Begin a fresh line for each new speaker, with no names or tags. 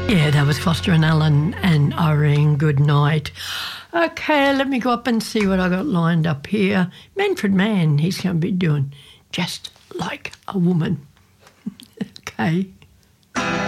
Yeah, that was Foster and Allen and Irene. Good night. Okay, let me go up and see what I got lined up here. Manfred Mann, he's going to be doing Just Like a Woman. Okay.